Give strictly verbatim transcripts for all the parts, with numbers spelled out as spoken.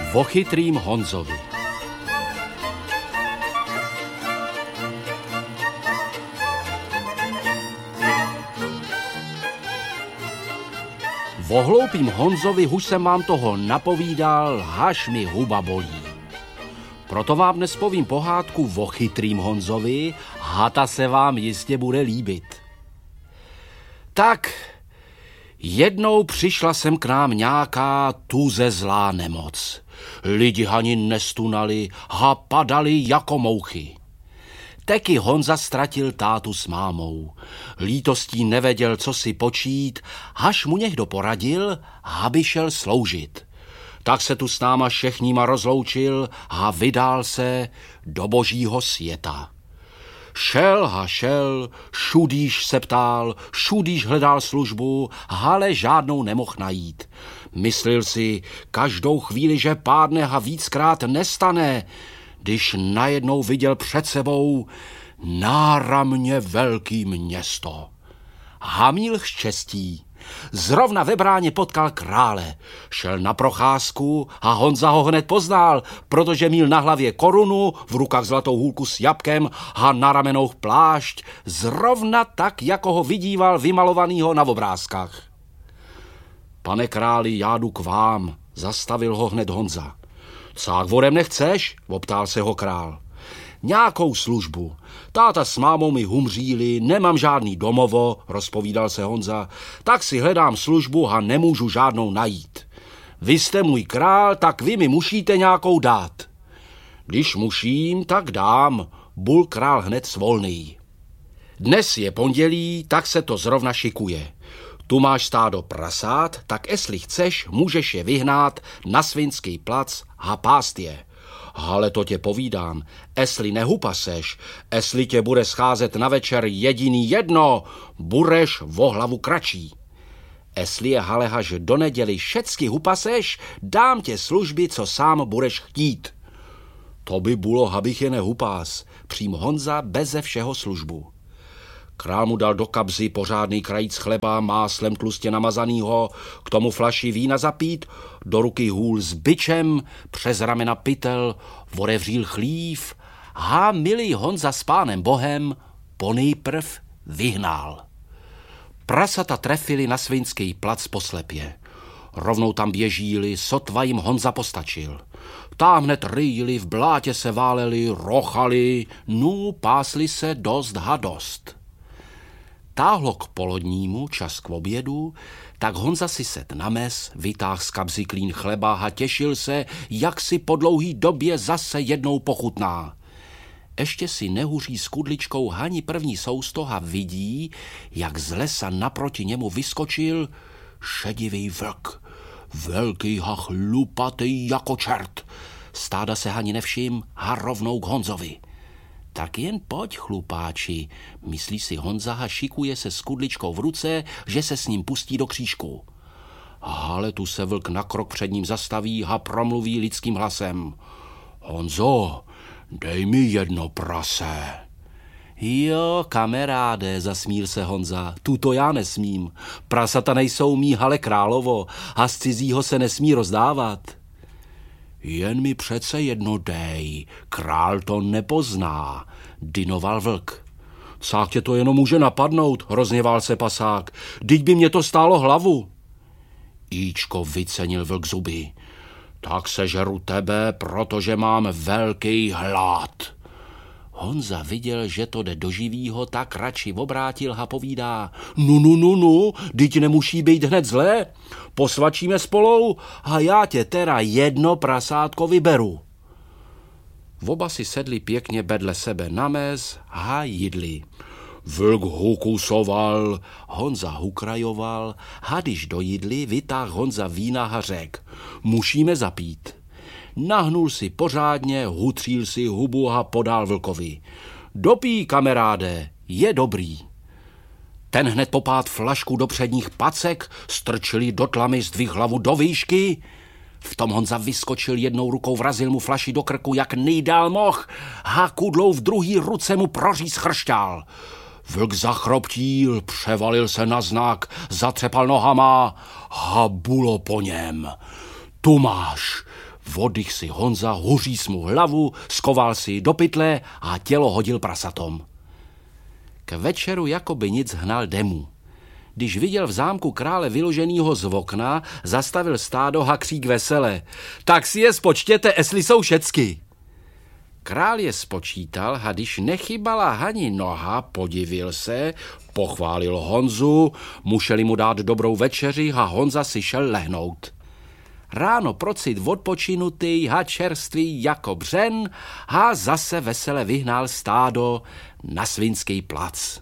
O chytrým Honzovi. O hloupým Honzovi už jsem vám toho napovídal, až mi huba bolí. Proto vám dnes povím pohádku o chytrým Honzovi, a ta se vám jistě bude líbit. Tak, jednou přišla sem k nám nějaká tuze zlá nemoc. Lidi ani nestunali a padali jako mouchy. Taky Honza ztratil tátu s mámou. Lítostí nevěděl, co si počít, až mu někdo poradil, aby šel sloužit. Tak se tu s náma všechníma rozloučil a vydal se do božího světa. Šel a šel, šudíš se ptal, šudíš hledal službu, ale žádnou nemohl najít. Myslil si každou chvíli, že pádne a víckrát nestane, když najednou viděl před sebou náramně velký město. A měl štěstí. Zrovna ve bráně potkal krále. Šel na procházku a Honza ho hned poznal, protože měl na hlavě korunu, v rukách zlatou hůlku s jabkem a na ramenou plášť, zrovna tak, jako ho vidíval vymalovanýho na obrázkách. Pane králi, já jdu k vám, zastavil ho hned Honza. Cák vodem nechceš? Optal se ho král. Nějakou službu. Táta s mámou mi humříli, nemám žádný domovo, rozpovídal se Honza, tak si hledám službu a nemůžu žádnou najít. Vy jste můj král, tak vy mi musíte nějakou dát. Když musím, tak dám, bul král hned svolný. Dnes je pondělí, tak se to zrovna šikuje. Tu máš stádo prasát, tak jestli chceš, můžeš je vyhnát na svinský plac a pást je. Ale to tě povídám, jestli nehupaseš, jestli tě bude scházet na večer jediný jedno, budeš o hlavu kratší. Jestli je haleha, že do neděli všecky hupaseš, dám tě služby, co sám budeš chtít. To by bylo, abych je nehupás, přím Honza beze všeho službu. Král mu dal do kabzy pořádný krajíc chleba, máslem tlustě namazanýho, k tomu flaši vína zapít, do ruky hůl s bičem, přes ramena pytel, odevřel chlív a milý Honza s pánem Bohem ponejprv vyhnal. Prasata trefili na svinský plac poslepě. Rovnou tam běžíli, sotva jim Honza postačil. Tam hned ryjili, v blátě se váleli, rochali, no pásli se dost a dost. Táhlo k polodnímu, čas k obědu, tak Honza si set na mes, vytáhl z kabzy klín chleba a těšil se, jak si po dlouhý době zase jednou pochutná. Ještě si nehuří s kudličkou ani první sousto a vidí, jak z lesa naproti němu vyskočil šedivý vlk, velký a chlupatý jako čert. Stáda se ani nevšim a rovnou k Honzovi. Tak jen pojď, chlupáči, myslí si Honza a šikuje se s kudličkou v ruce, že se s ním pustí do křížku. Ale tu se vlk na krok před ním zastaví a promluví lidským hlasem. Honzo, dej mi jedno prase. Jo, kamaráde, zasmíl se Honza, tuto já nesmím. Prasata nejsou mý, ale královo, a z cizího se nesmí rozdávat. Jen mi přece jedno dej, král to nepozná, dynoval vlk. Cák tě to jenom může napadnout, rozněval se pasák, dyť by mě to stálo hlavu. Íčko, vycenil vlk zuby. Tak sežeru tebe, protože mám velký hlad. Honza viděl, že to jde do živýho, tak radši obrátil a povídá. Nu, nu, nu, nu, dyť nemusí být hned zlé. Posvačíme spolou a já tě teda jedno prasátko vyberu. Oba si sedli pěkně vedle sebe na mez a jedli. Vlk hukusoval, Honza hukrajoval a když dojídli, vytáhl Honza vína a řek. Musíme zapít. Nahnul si pořádně, hutřil si hubu a podal vlkovi. Dopij, kamaráde, je dobrý. Ten hned popád flašku do předních pacek, strčili do tlamy, zdvih hlavu do výšky. V tom Honza vyskočil jednou rukou, vrazil mu flaši do krku, jak nejdál moh, a kudlou v druhý ruce mu proříz chršťál. Vlk zachroptil, převalil se na znak, zatřepal nohama a bulo po něm. Tu máš, Vodych si Honza, huříc mu hlavu, skoval si do pytle a tělo hodil prasatom. K večeru jakoby nic hnal Demu. Když viděl v zámku krále vyloženýho z okna, zastavil stádo a křík vesele. Tak si je spočtěte, jestli jsou všecky. Král je spočítal a když nechybala ani noha, podivil se, pochválil Honzu, museli mu dát dobrou večeři a Honza si šel lehnout. Ráno procit odpočinutý a čerstvý jako břen a zase vesele vyhnal stádo na Svinský plac.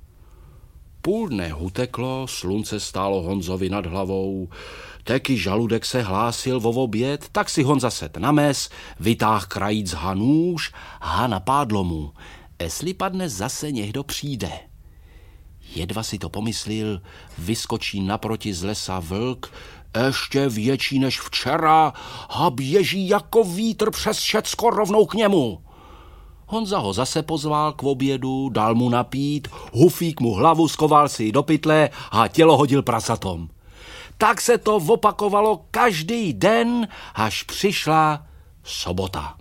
Půl dne uteklo, slunce stálo Honzovi nad hlavou, taky žaludek se hlásil vo oběd, tak si Honza set na mes, vytáh krajíc hanůž a napádlo mu, jestli padne zase někdo přijde. Jedva si to pomyslil, vyskočí naproti z lesa vlk, ještě větší než včera a běží jako vítr přes všecko rovnou k němu. Honza ho zase pozval k obědu, dal mu napít, hufík mu hlavu, skoval si ji do pytle a tělo hodil prasatom. Tak se to opakovalo každý den, až přišla sobota.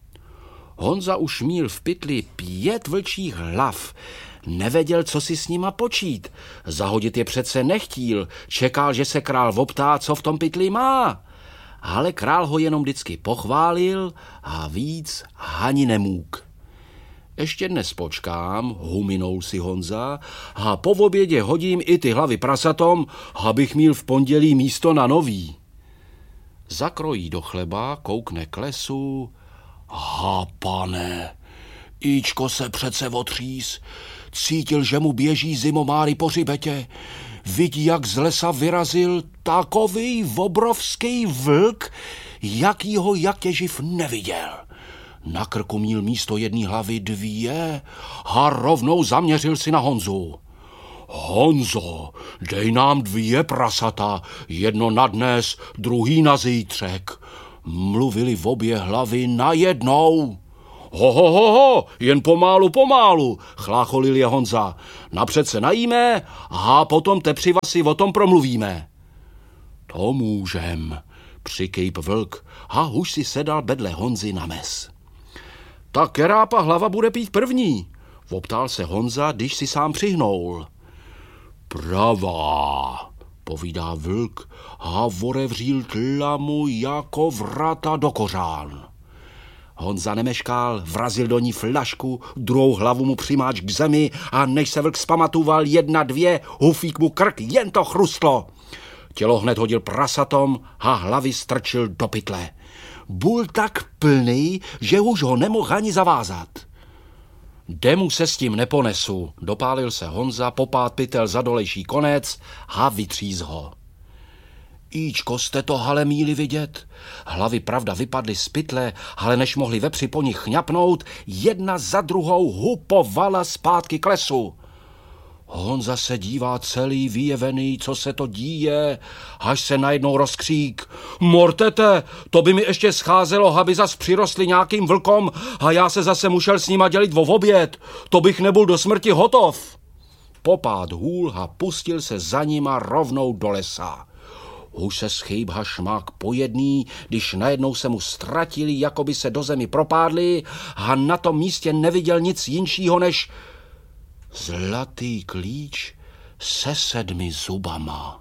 Honza už měl v pytli pět vlčích hlav. Nevěděl, co si s nima počít. Zahodit je přece nechtíl, čekal, že se král optá, co v tom pytli má. Ale král ho jenom vždycky pochválil a víc ani nemůk. Ještě dnes počkám, huminul si Honza, a po obědě hodím i ty hlavy prasatom, abych měl v pondělí místo na nový. Zakrojí do chleba, koukne k lesu. Ha, pane, Ičko se přece otřís, cítil, že mu běží zimomáry po hřibetě. Vidí, jak z lesa vyrazil takový obrovský vlk, jakýho jak těživ neviděl. Na krku měl místo jedné hlavy dvě a rovnou zaměřil si na Honzu. Honzo, dej nám dvě prasata, jedno na dnes, druhý na zítřek. Mluvili v obě hlavy najednou. Ho, ho, ho, ho, jen pomálu, pomálu, chlácholil je Honza. Napřed se najíme a potom tepřiva si o tom promluvíme. To můžem, přikýp vlk a už si sedal bedle Honzy na mes. Tak kerápa hlava bude pít první, optal se Honza, když si sám přihnul. Pravá, povídá vlk a vorevřil tlamu jako vrata do kořán. Honza nemeškal, vrazil do ní flašku, druhou hlavu mu přimáč k zemi a než se vlk zpamatoval jedna, dvě, hufík mu krk, jen to chrustlo. Tělo hned hodil prasatom a hlavy strčil do pytle. Byl tak plný, že už ho nemohl ani zavázat. Demu se s tím neponesu, dopálil se Honza, popát pytel za dolejší konec a vytříz ho. Ičko, jste to hale míli vidět? Hlavy pravda vypadly z pytle, ale než mohli vepři po nich chňapnout, jedna za druhou hupovala zpátky k lesu. Honza se dívá celý vyjevený, co se to díje, až se najednou rozkřík. Mortete, to by mi ještě scházelo, aby zas přirostli nějakým vlkom a já se zase musel s nima dělit o oběd. To bych nebyl do smrti hotov. Popád hůl a pustil se za nima rovnou do lesa. Už se schýb a šmák po jedný, když najednou se mu ztratili, jako by se do zemi propádli a na tom místě neviděl nic jinšího než zlatý klíč se sedmi zubama.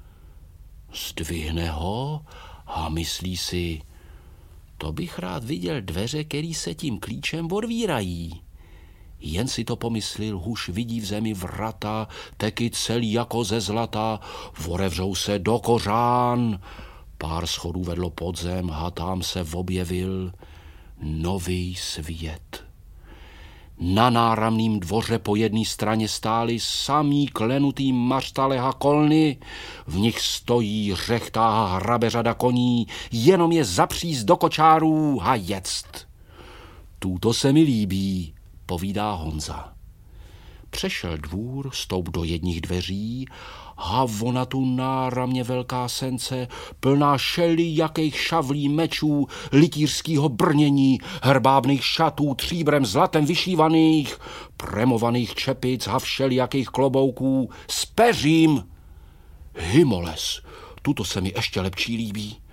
Zdvihne ho a myslí si, to bych rád viděl dveře, který se tím klíčem odvírají. Jen si to pomyslil, už vidí v zemi vrata, teky celý jako ze zlata, vorevřou se do kořán. Pár schodů vedlo pod zem a tam se objevil nový svět. Na náramným dvoře po jedné straně stály samý klenutý mařtale a kolny, v nich stojí řechtá a hrabe řada koní, jenom je zapříst do kočárů a ject. Tuto se mi líbí, povídá Honza. Přešel dvůr, stoup do jedních dveří a ona tu náramně velká sence, plná šelijakých šavlí, mečů, litířskýho brnění, herbábných šatů, tříbrem zlatem vyšívaných, premovaných čepic a všelijakých klobouků s peřím. Hymoles, tuto se mi ještě lepší líbí.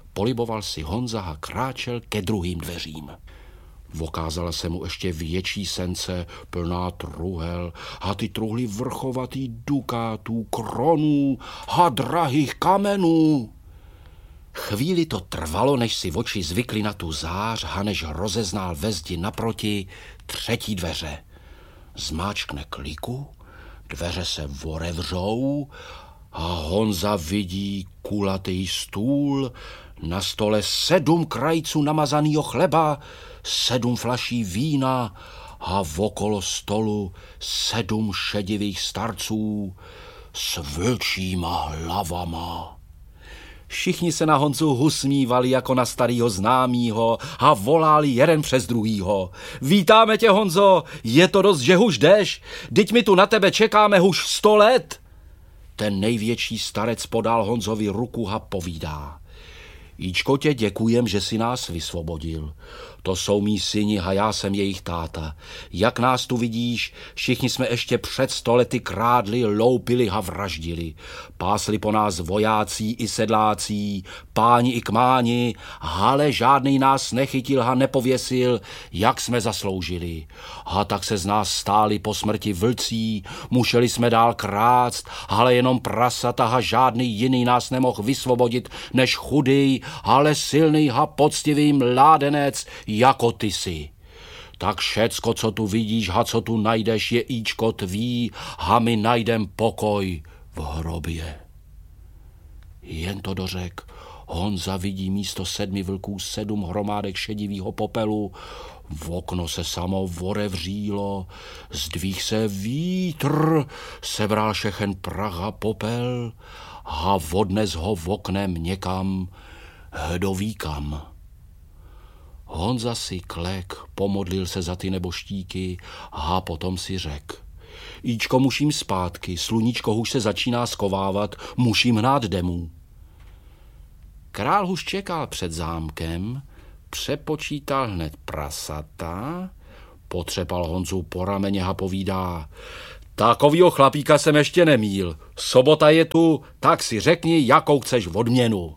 Poliboval si Honza a kráčel ke druhým dveřím. Vokázala se mu ještě větší sence, plná truhel, a ty truhly vrchovatý dukátů, kronů a drahých kamenů. Chvíli to trvalo, než si oči zvykli na tu zář a než rozeznal ve zdi naproti třetí dveře. Zmáčkne kliku, dveře se vorevřou a Honza vidí kulatý stůl, na stole sedm krajců namazanýho chleba, sedm flaší vína a okolo stolu sedm šedivých starců s vlčíma hlavama. Všichni se na Honzu usmívali jako na starýho známýho a volali jeden přes druhýho. Vítáme tě, Honzo, je to dost, že už jdeš, dyť my tu na tebe čekáme už sto let. Ten největší starec podal Honzovi ruku a povídá. Jíčko, tě děkujem, že si nás vysvobodil. To jsou mí syni a já jsem jejich táta. Jak nás tu vidíš, všichni jsme ještě před stolety krádli, loupili a vraždili. Pásli po nás vojácí i sedlácí, páni i kmáni, ale žádný nás nechytil a nepověsil, jak jsme zasloužili. A tak se z nás stáli po smrti vlcí, museli jsme dál krást, ale jenom prasata a žádný jiný nás nemohl vysvobodit, než chudý, ale silný a poctivý mládenec, jako ty jsi. Tak všecko, co tu vidíš a co tu najdeš, je Íčko tvý a my najdem pokoj v hrobě. Jen to dořek, Honza vidí místo sedmi vlků sedm hromádek šedivýho popelu, v okno se samo vorevřílo, zdvih se vítr, sebral všechen prach a popel a odnes ho v oknem někam do výkam. Honza si klek, pomodlil se za ty neboštíky a potom si řek. Íčko, musím zpátky, sluníčko už se začíná skovávat, musím hnát demů. Král už čekal před zámkem, přepočítal hned prasata, potřepal Honzu po rameně a povídá. Takovýho chlapíka jsem ještě nemíl, sobota je tu, tak si řekni, jakou chceš odměnu.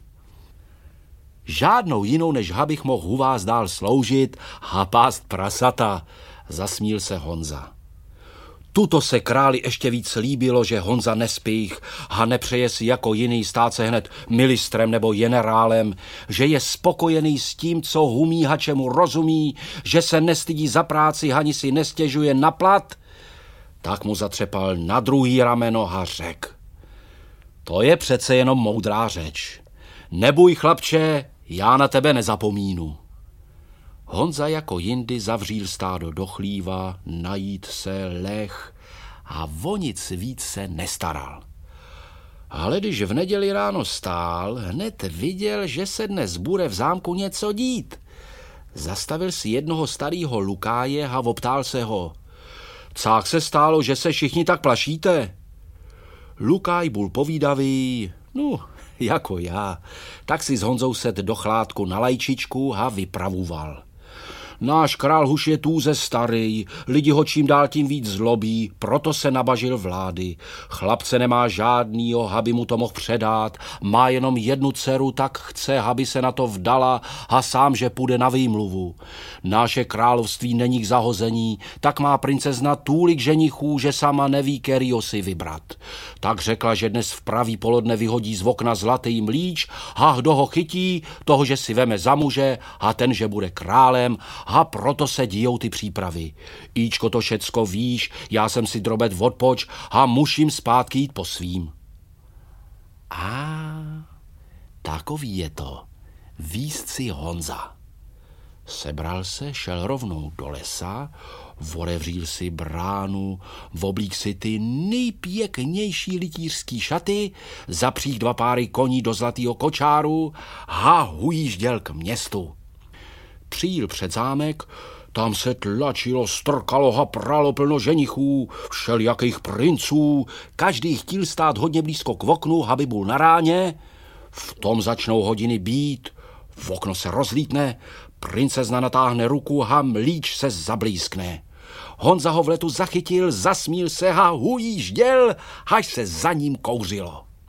Žádnou jinou, než abych mohl u vás dál sloužit a pást prasata, zasmíl se Honza. Tuto se králi ještě víc líbilo, že Honza nespích a nepřeje si jako jiný stát se hned ministrem nebo generálem, že je spokojený s tím, co humí a čemu rozumí, že se nestydí za práci ani si nestěžuje na plat. Tak mu zatřepal na druhý rameno a řek. To je přece jenom moudrá řeč. Nebůj, chlapče, já na tebe nezapomínu. Honza jako jindy zavříl stádo do chlíva, najít se, leh a o nic víc se nestaral. Ale když v neděli ráno stál, hned viděl, že se dnes bude v zámku něco dít. Zastavil si jednoho starého lukáje a optal se ho. Cák se stálo, že se všichni tak plašíte? Lukáj byl povídavý, no, jako já, tak si s Honzou set do chládku na lajčičku a vypravoval. Náš král už je tůze starý, lidi ho čím dál tím víc zlobí, proto se nabažil vlády. Chlapce nemá žádnýho, aby mu to mohl předat, má jenom jednu dceru, tak chce, aby se na to vdala a sám, že půjde na výmluvu. Naše království není k zahození, tak má princezna tůlik ženichů, že sama neví, kterýho si vybrat. Tak řekla, že dnes v pravý polodne vyhodí z okna zlatý mlíč a kdo ho chytí, toho, že si veme za muže a ten, že bude králem, a proto se díjou ty přípravy. Íčko, to všecko víš, já jsem si drobet odpoč a musím zpátky jít po svým. A takový je to, víc si Honza. Sebral se, šel rovnou do lesa, vorevřil si bránu, oblík si ty nejpěknější rytířský šaty, zapřích dva páry koní do zlatýho kočáru a hujížděl k městu. Přijel před zámek, tam se tlačilo, strkalo a pralo plno ženichů, všelijakých princů, každý chtěl stát hodně blízko k oknu, aby byl na ráně. V tom začnou hodiny být, v okno se rozlítne, princezna natáhne ruku a mlíč se zablízkne. Honza ho v letu zachytil, zasmíl se a hujížděl, až se za ním kouřilo.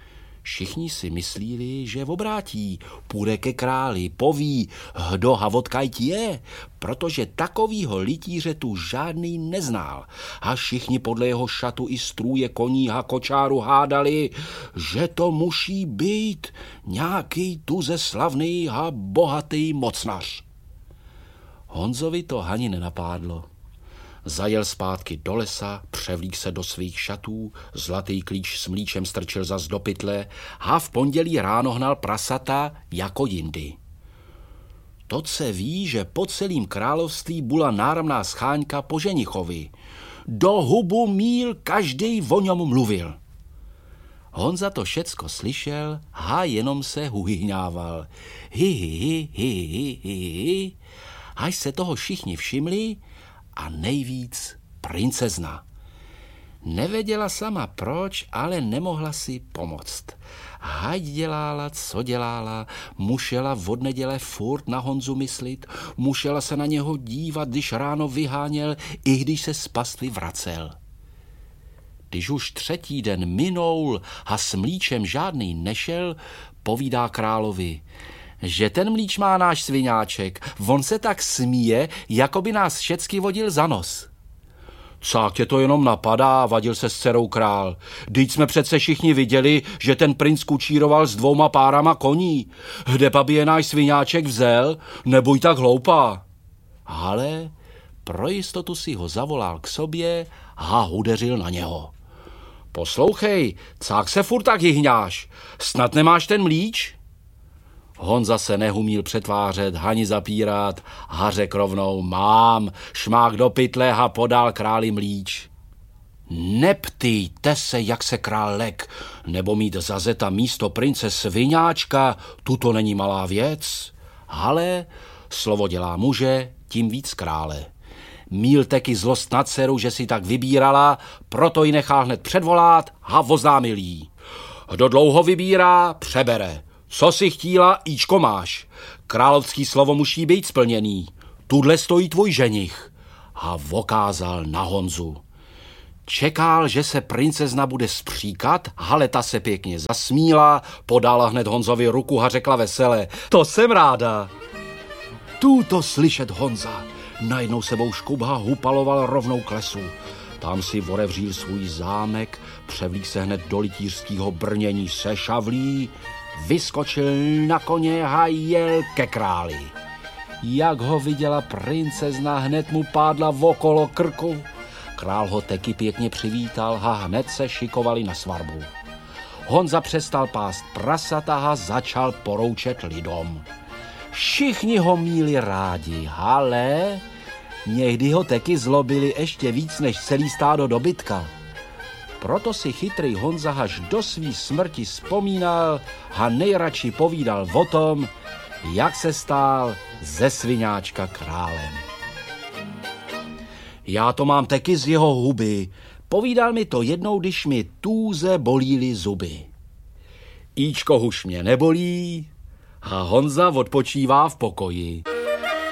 Všichni si myslíli, že obrátí, půjde ke králi, poví, kdo havotkajt je, protože takovýho litíře tu žádný neznal. A všichni podle jeho šatu i strůje koní a kočáru hádali, že to musí být nějaký tuze slavný a bohatý mocnař. Honzovi to ani nenapádlo. Zajel zpátky do lesa, převlík se do svých šatů, zlatý klíč s mlíčem strčil zas do pytle a v pondělí ráno hnal prasata jako jindy. To se ví, že po celém království byla náramná scháňka po ženichovi. Do hubu míl každej o něm mluvil. Honza to všecko slyšel a jenom se huhyhňával. Hi, hi, hi, hi, hi, hi, hi. Až se toho všichni všimli, a nejvíc princezna. Nevěděla sama proč, ale nemohla si pomoct. Hať dělala, co dělala, musela od neděle furt na Honzu myslit, musela se na něho dívat, když ráno vyháněl, i když se z pastvy vracel. Když už třetí den minul a s mlíčem žádný nešel, povídá královi, že ten mlíč má náš sviňáček, on se tak smíje, jako by nás všecky vodil za nos. Cák tě to jenom napadá, vadil se s dcerou král. Vždyť jsme přece všichni viděli, že ten princ kučíroval s dvouma párama koní. Kde pa by je náš sviňáček vzel? Nebuď tak hloupá. Ale pro jistotu si ho zavolal k sobě a udeřil na něho. Poslouchej, cák se furt tak hyhňáš, snad nemáš ten mlíč? Honza se nehumíl přetvářet, ani zapírat a řekl rovnou, mám, šmák do pytle a podal králi mlíč. Neptýjte se, jak se král lek, nebo mít za zeta místo prince sviňáčka, tuto není malá věc. Ale slovo dělá muže, tím víc krále. Míl taky zlost na dceru, že si tak vybírala, proto ji nechal hned předvolat a oznámil jí. Kdo dlouho vybírá, přebere. Co si chtíla, íčko máš. Královský slovo musí být splněný. Tudle stojí tvůj ženich. A vokázal na Honzu. Čekal, že se princezna bude spříkat, ale ta se pěkně zasmíla, podala hned Honzovi ruku a řekla vesele, to jsem ráda. Tu to slyšet Honza. Najednou sebou škubha hupaloval rovnou k lesu. Tam si vorevřil svůj zámek, převlík se hned do litířského brnění se šavlí, vyskočil na koně a jel ke králi. Jak ho viděla princezna, hned mu pádla okolo krku. Král ho taky pěkně přivítal a hned se šikovali na svatbu. Honza přestal pást prasata a začal poroučet lidom. Všichni ho míli rádi, ale někdy ho taky zlobili ještě víc než celý stádo dobytka. Proto si chytrý Honza až do svý smrti vzpomínal a nejradši povídal o tom, jak se stál ze sviňáčka králem. Já to mám taky z jeho huby. Povídal mi to jednou, když mi tůze bolíly zuby. Íčko už mě nebolí a Honza odpočívá v pokoji.